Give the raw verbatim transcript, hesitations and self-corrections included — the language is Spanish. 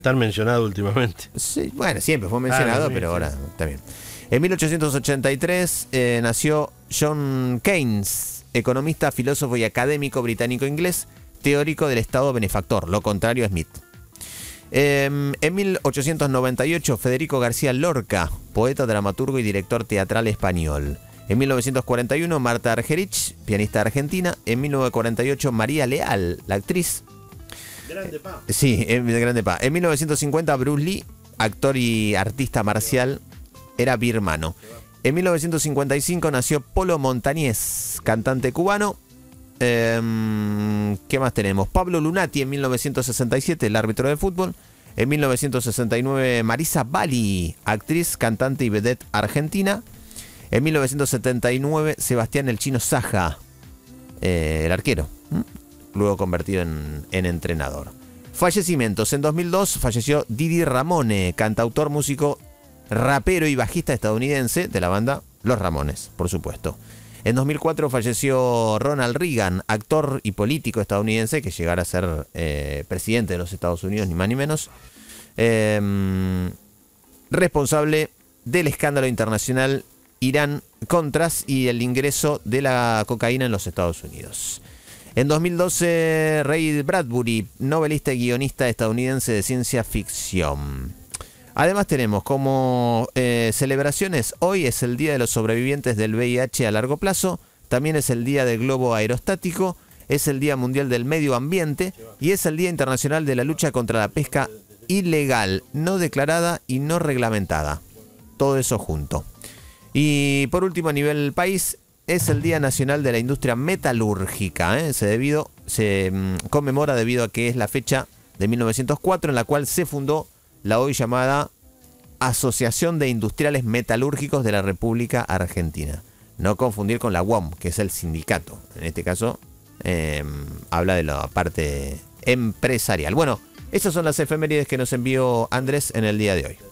Tan mencionado últimamente. Sí, bueno, siempre fue mencionado, ah, no, pero sí, ahora sí. Está bien. En mil ochocientos ochenta y tres eh, nació John Keynes, economista, filósofo y académico británico-inglés, teórico del Estado benefactor, lo contrario a Smith. Eh, en mil ochocientos noventa y ocho, Federico García Lorca, poeta, dramaturgo y director teatral español. En mil novecientos cuarenta y uno, Marta Argerich, pianista argentina. En mil novecientos cuarenta y ocho, María Leal, la actriz. Grande pa. Sí, de grande pa. En mil novecientos cincuenta, Bruce Lee, actor y artista marcial, era birmano. En mil novecientos cincuenta y cinco nació Polo Montañés, cantante cubano. Eh, ¿Qué más tenemos? Pablo Lunati en mil novecientos sesenta y siete, el árbitro de fútbol. En mil novecientos sesenta y nueve, Marisa Bali, actriz, cantante y vedette argentina. En mil novecientos setenta y nueve, Sebastián El Chino Saja, eh, el arquero, ¿m? luego convertido en, en entrenador. Fallecimientos. En dos mil dos falleció Didi Ramone, cantautor, músico, rapero y bajista estadounidense de la banda Los Ramones, por supuesto. En dos mil cuatro falleció Ronald Reagan, actor y político estadounidense que llegara a ser eh, presidente de los Estados Unidos, ni más ni menos. Eh, responsable del escándalo internacional Irán-Contras y el ingreso de la cocaína en los Estados Unidos. En dos mil doce, Ray Bradbury, novelista y guionista estadounidense de ciencia ficción. Además tenemos como eh, celebraciones, hoy es el Día de los Sobrevivientes del V I H a largo plazo, también es el Día del Globo Aerostático, es el Día Mundial del Medio Ambiente y es el Día Internacional de la Lucha contra la Pesca Ilegal, no declarada y no reglamentada. Todo eso junto. Y por último, a nivel país, es el Día Nacional de la Industria Metalúrgica. ¿eh? Se, debido, se mmm, conmemora debido a que es la fecha de mil novecientos cuatro en la cual se fundó la hoy llamada Asociación de Industriales Metalúrgicos de la República Argentina. No confundir con la U O M, que es el sindicato. En este caso, eh, habla de la parte empresarial. Bueno, esas son las efemérides que nos envió Andrés en el día de hoy.